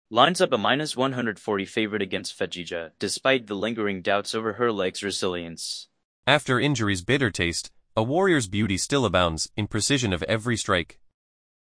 Lines up a -140 favorite against Fajija, despite the lingering doubts over her leg's resilience. After injury's bitter taste, a warrior's beauty still abounds in precision of every strike.